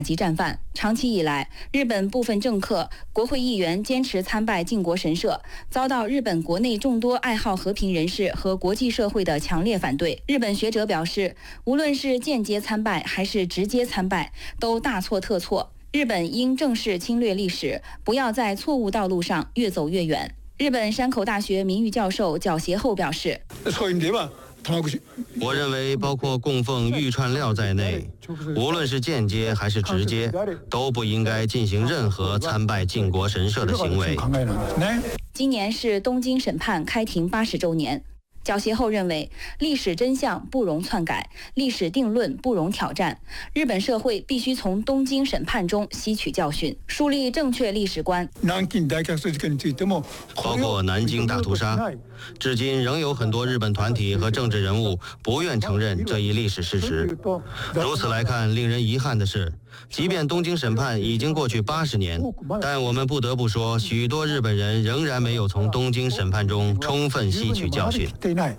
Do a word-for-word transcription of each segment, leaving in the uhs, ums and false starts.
及战犯。长期以来，日本部分政客、国会议员坚持参拜靖国神社，遭到日本国内众多爱好和平人士和国际社会的强烈反对。日本学者表示，无论是间接参拜还是直接参拜，都大错特错。日本应正视侵略历史，不要在错误道路上越走越远。日本山口大学名誉教授角协厚表示， 我认为包括供奉玉串料在内，无论是间接还是直接，都不应该进行任何参拜靖国神社的行为。 今年是东京审判开庭八十周年。角协厚认为，历史真相不容篡改，历史定论不容挑战。日本社会必须从东京审判中吸取教训，树立正确历史观。 包括南京大屠杀，至今仍有很多日本团体和政治人物不愿承认这一历史事实。如此来看，令人遗憾的是，即便东京审判已经过去八十年，但我们不得不说，许多日本人仍然没有从东京审判中充分吸取教训。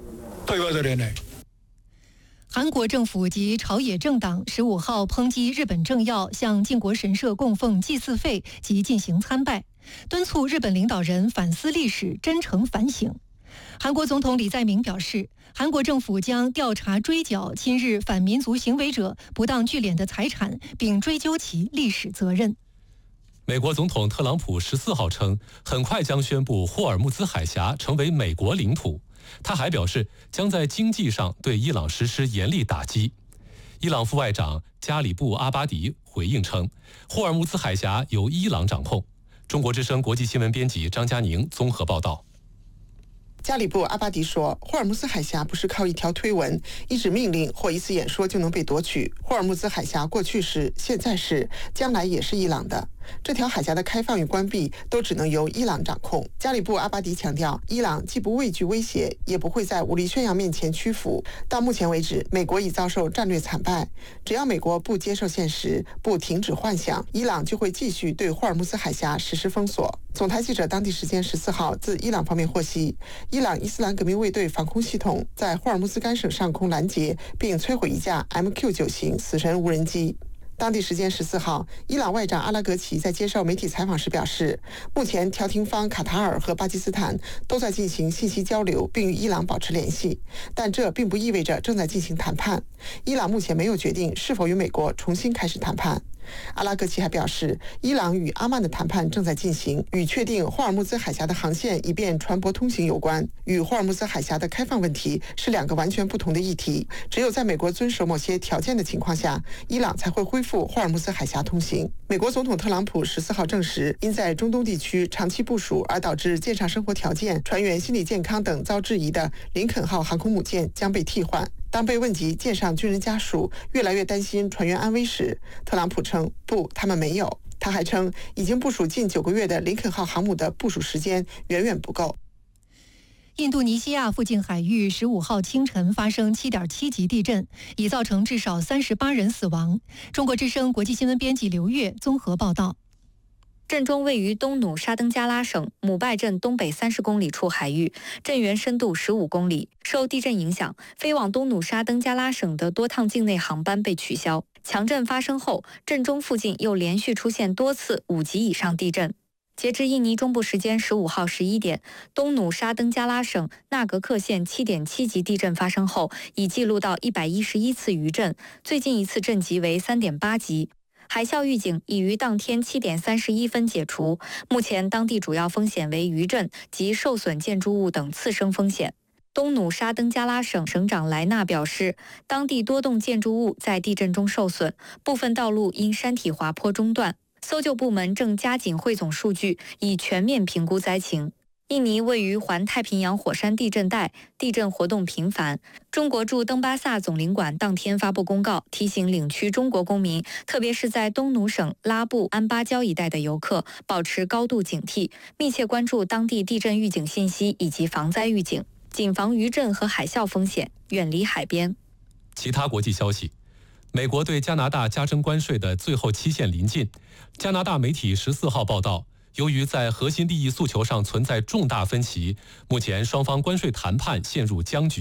韩国政府及朝野政党十五号抨击日本政要向靖国神社供奉祭祀费及进行参拜，敦促日本领导人反思历史，真诚反省。韩国总统李在明表示，韩国政府将调查追缴亲日反民族行为者不当聚敛的财产，并追究其历史责任。 美国总统特朗普十四号称，很快将宣布霍尔木兹海峡成为美国领土。他还表示，将在经济上对伊朗实施严厉打击。伊朗副外长加里布阿巴迪回应称，霍尔木兹海峡由伊朗掌控。中国之声国际新闻编辑张佳宁综合报道。 加里布阿巴迪说，霍尔木兹海峡不是靠一条推文、一纸命令或一次演说就能被夺取。霍尔木兹海峡过去是、现在是、将来也是伊朗的。这条海峡的开放与关闭都只能由伊朗掌控。加里布阿巴迪强调，伊朗既不畏惧威胁，也不会在武力宣扬面前屈服。到目前为止，美国已遭受战略惨败。只要美国不接受现实，不停止幻想，伊朗就会继续对霍尔木兹海峡实施封锁。总台记者当地时间十四号自伊朗方面获悉，伊朗伊斯兰革命卫队防空系统在霍尔木兹干省上空拦截并摧毁一架 M Q 九 型死神无人机。当地时间十四号，伊朗外长阿拉格齐在接受媒体采访时表示，目前调停方卡塔尔和巴基斯坦都在进行信息交流，并与伊朗保持联系，但这并不意味着正在进行谈判。伊朗目前没有决定是否与美国重新开始谈判。阿拉格齐还表示，伊朗与阿曼的谈判正在进行，与确定霍尔木兹海峡的航线以便船舶通行有关，与霍尔木兹海峡的开放问题是两个完全不同的议题。只有在美国遵守某些条件的情况下，伊朗才会恢复霍尔木兹海峡通行。美国总统特朗普十四号证实，因在中东地区长期部署而导致舰上生活条件、船员心理健康等遭质疑的林肯号航空母舰将被替换。当被问及舰上军人家属越来越担心船员安危时，特朗普称不，他们没有。他还称，已经部署近九个月的林肯号航母的部署时间远远不够。 印度尼西亚附近海域十五号清晨发生七点七级地震，已造成至少三十八人死亡。中国之声国际新闻编辑刘月综合报道。 震中位于东努沙登加拉省姆拜镇东北三十公里处海域，震源深度十五公里。受地震影响，飞往东努沙登加拉省的多趟境内航班被取消。强震发生后，震中附近又连续出现多次五级以上地震。截至印尼中部时间十五号十一点，东努沙登加拉省纳格克县七点七级地震发生后，已记录到一百一十一次余震，最近一次震级为三点八级。海啸预警已于当天七点三十一分解除，目前当地主要风险为余震及受损建筑物等次生风险。东努沙登加拉省省长莱纳表示，当地多栋建筑物在地震中受损，部分道路因山体滑坡中断。搜救部门正加紧汇总数据，以全面评估灾情。印尼位于环太平洋火山地震带，地震活动频繁。中国驻登巴萨总领馆当天发布公告，提醒领区中国公民，特别是在东努省拉布安巴礁一带的游客，保持高度警惕，密切关注当地地震预警信息以及防灾预警，谨防余震和海啸风险，远离海边。 其他国际消息，美国对加拿大加征关税的最后期限临近。加拿大媒体十四号报道，由于在核心利益诉求上存在重大分歧，目前双方关税谈判陷入僵局。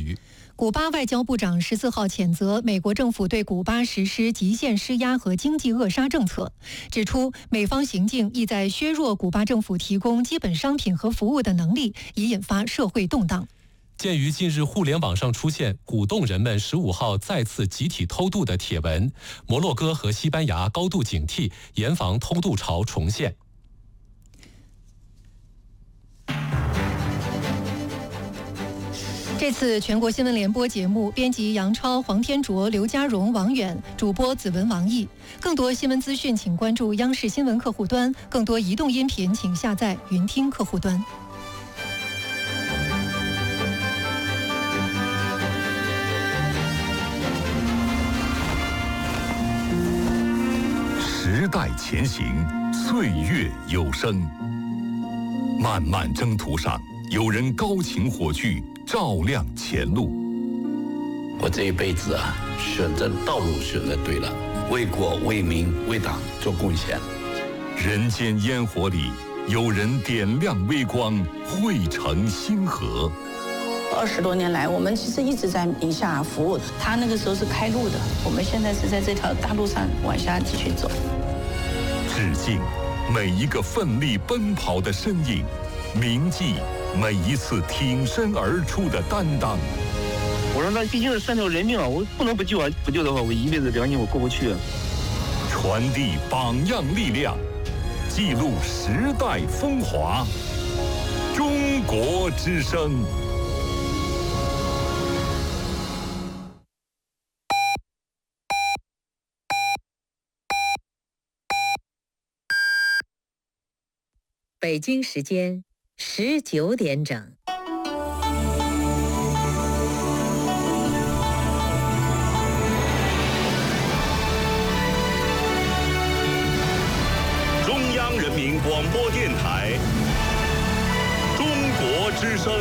古巴外交部长十四号谴责美国政府对古巴实施极限施压和经济扼杀政策，指出美方行径意在削弱古巴政府提供基本商品和服务的能力，以引发社会动荡。 鉴于近日互联网上出现鼓动人们十五号再次集体偷渡的帖文，摩洛哥和西班牙高度警惕，严防偷渡潮重现。 这次全国新闻联播节目，编辑杨超、黄天卓、刘家荣、王远，主播子文、王毅。更多新闻资讯，请关注央视新闻客户端；更多移动音频，请下载云听客户端。 时代前行，岁月有声。漫漫征途上，有人高擎火炬，照亮前路。 我这一辈子啊，选择道路选择对了，为国为民为党做贡献。 人间烟火里，有人点亮微光，汇成星河。 二十多年来，我们其实一直在宁夏服务。他那个时候是开路的，我们现在是在这条大路上往下继续走。 致敬每一个奋力奔跑的身影，铭记每一次挺身而出的担当。 我说那毕竟是三条人命啊，我不能不救啊！不救的话，我一辈子良心我过不去啊。 传递榜样力量，记录时代风华。中国之声。 北京时间十九点整。 中央人民广播电台，中国之声。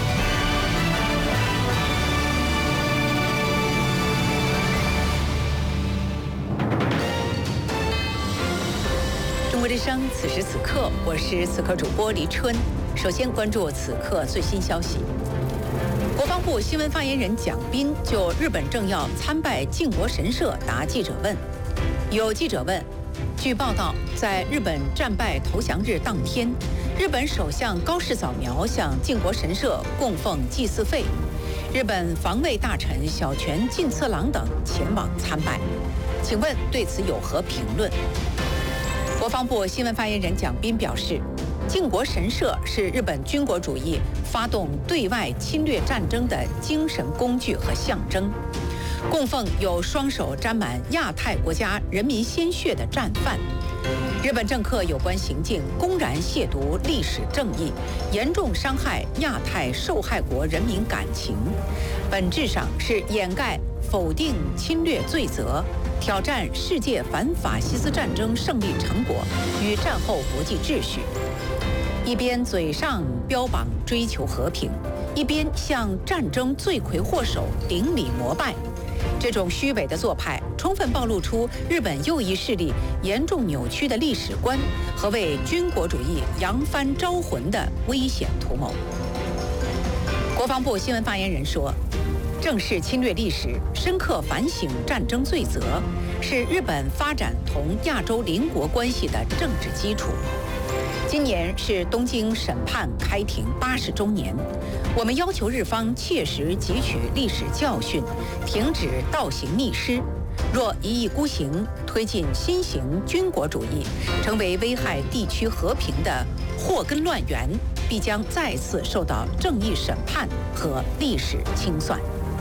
中国之声，此时此刻，我是此刻主播黎春。首先关注此刻最新消息。国防部新闻发言人蒋斌就日本政要参拜靖国神社答记者问。有记者问，据报道，在日本战败投降日当天，日本首相高市早苗向靖国神社供奉祭祀费，日本防卫大臣小泉进次郎等前往参拜，请问对此有何评论？国防部新闻发言人蒋斌表示，靖国神社是日本军国主义发动对外侵略战争的精神工具和象征，供奉有双手沾满亚太国家人民鲜血的战犯。日本政客有关行径公然亵渎历史正义，严重伤害亚太受害国人民感情，本质上是掩盖、否定侵略罪责，挑战世界反法西斯战争胜利成果与战后国际秩序。一边嘴上标榜追求和平，一边向战争罪魁祸首顶礼膜拜，这种虚伪的做派，充分暴露出日本右翼势力严重扭曲的历史观和为军国主义扬帆招魂的危险图谋。国防部新闻发言人说，正视侵略历史，深刻反省战争罪责，是日本发展同亚洲邻国关系的政治基础。今年是东京审判开庭八十周年，我们要求日方切实汲取历史教训，停止倒行逆施。若一意孤行，推进新型军国主义，成为危害地区和平的祸根乱源，必将再次受到正义审判和历史清算。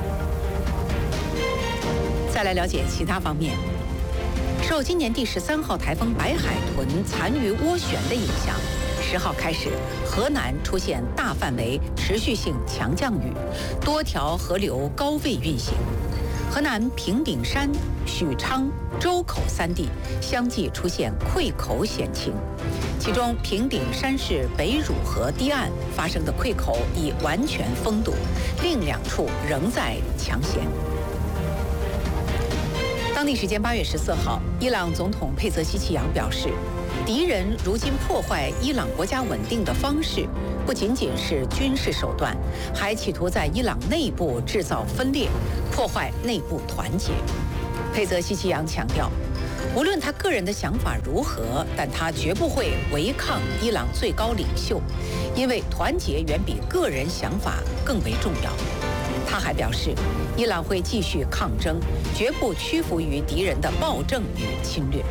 再来了解其他方面。受今年第十三号台风白海豚残余涡旋的影响，十号开始，河南出现大范围持续性强降雨，多条河流高位运行。河南平顶山、许昌、周口三地相继出现溃口险情，其中平顶山市北汝河堤岸发生的溃口已完全封堵，另两处仍在抢险。当当地时间八月十四号，伊朗总统佩泽希奇扬表示，敌人如今破坏伊朗国家稳定的方式，不仅仅是军事手段，还企图在伊朗内部制造分裂，破坏内部团结。佩泽希奇扬强调，无论他个人的想法如何，但他绝不会违抗伊朗最高领袖，因为团结远比个人想法更为重要。他还表示，伊朗会继续抗争，绝不屈服于敌人的暴政与侵略。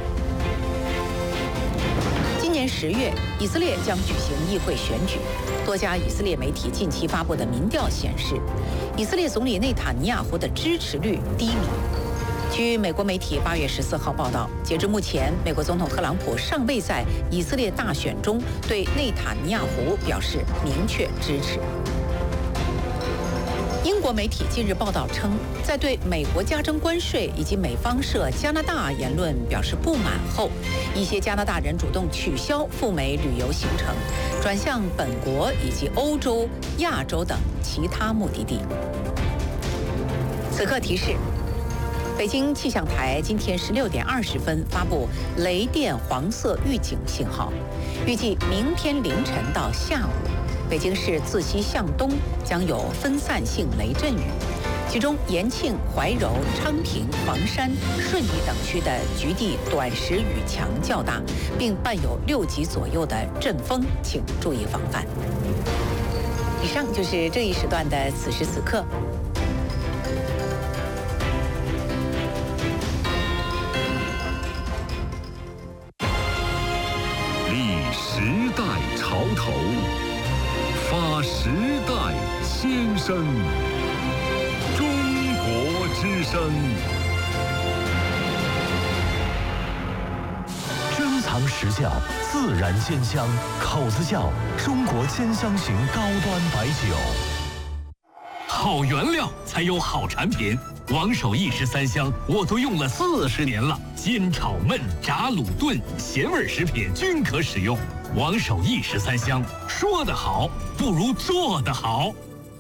今年十月，以色列将举行议会选举。多家以色列媒体近期发布的民调显示，以色列总理内塔尼亚胡的支持率低迷。据美国媒体八月十四号报道，截至目前，美国总统特朗普尚未在以色列大选中对内塔尼亚胡表示明确支持。英国媒体近日报道称，在对美国加征关税以及美方涉加拿大言论表示不满后，一些加拿大人主动取消赴美旅游行程，转向本国以及欧洲、亚洲等其他目的地。此刻提示：北京气象台今天十六点二十分发布雷电黄色预警信号，预计明天凌晨到下午，北京市自西向东将有分散性雷阵雨，其中延庆、怀柔、昌平、房山、顺义等区的局地短时雨强较大，并伴有六级左右的阵风，请注意防范。以上就是这一时段的此时此刻。 立时代潮头，发时代先声。中国之声， 珍藏实窖，自然鲜香，口子窖中国鲜香型高端白酒。 好原料才有好产品。王守义十三香我都用了四十年了，煎、炒、焖、炸、卤、炖，咸味食品均可使用。王守义十三香，说得好不如做得好。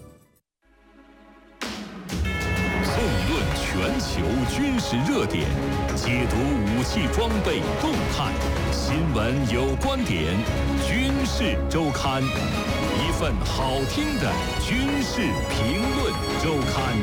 纵论全球军事热点，解读武器装备动态，新闻有观点，军事周刊，一份好听的军事评论周刊。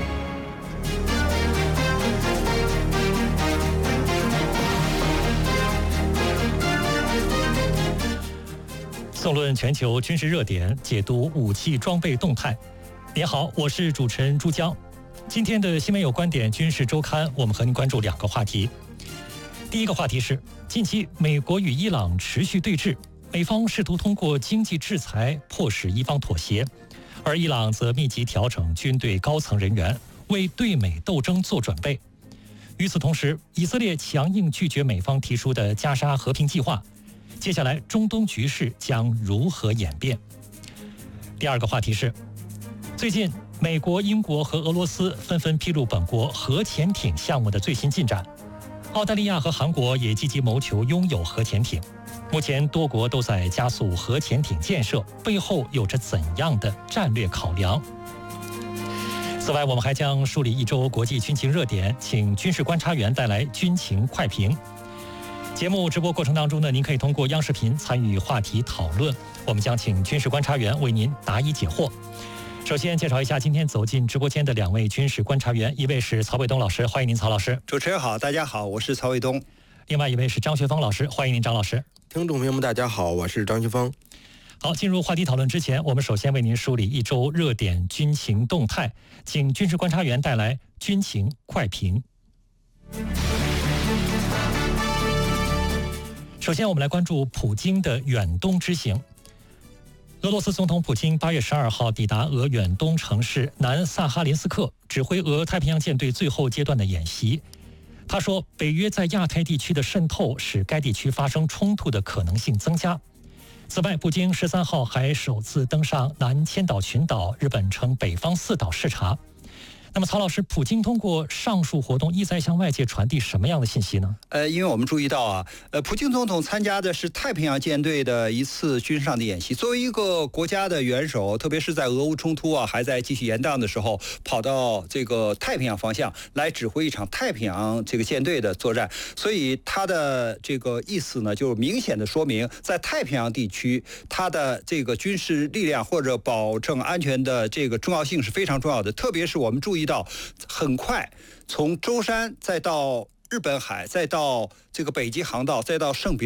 纵论全球军事热点，解读武器装备动态。你好，我是主持人朱江。今天的新闻有观点军事周刊，我们和您关注两个话题。第一个话题是，近期美国与伊朗持续对峙，美方试图通过经济制裁迫使伊方妥协，而伊朗则密集调整军队高层人员，为对美斗争做准备。与此同时，以色列强硬拒绝美方提出的加沙和平计划。接下来，中东局势将如何演变？第二个话题是，最近美国、英国和俄罗斯纷纷披露本国核潜艇项目的最新进展，澳大利亚和韩国也积极谋求拥有核潜艇。目前多国都在加速核潜艇建设，背后有着怎样的战略考量？此外，我们还将梳理一周国际军情热点，请军事观察员带来军情快评。节目直播过程当中呢，您可以通过央视频参与话题讨论，我们将请军事观察员为您答疑解惑。首先介绍一下今天走进直播间的两位军事观察员，一位是曹卫东老师，欢迎您曹老师。 主持人好，大家好，我是曹卫东。 另外一位是张学峰老师，欢迎您张老师。 听众朋友们大家好，我是张学峰。 好，进入话题讨论之前，我们首先为您梳理一周热点军情动态，请军事观察员带来军情快评。首先，我们来关注普京的远东之行。俄罗斯总统普京八月十二号抵达俄远东城市南萨哈林斯克，指挥俄太平洋舰队最后阶段的演习。他说，北约在亚太地区的渗透使该地区发生冲突的可能性增加。此外，普京十三号还首次登上南千岛群岛，日本称北方四岛视察。 那么曹老师，普京通过上述活动意在向外界传递什么样的信息呢？ 呃，因为我们注意到啊，呃，普京总统参加的是太平洋舰队的一次军事上的演习。作为一个国家的元首，特别是在俄乌冲突啊还在继续延宕的时候，跑到这个太平洋方向来指挥一场太平洋这个舰队的作战，所以他的这个意思呢，就明显的说明在太平洋地区，他的这个军事力量或者保证安全的这个重要性是非常重要的。特别是我们注意到，很快从舟山再到日本海，再到这个北极航道，再到圣彼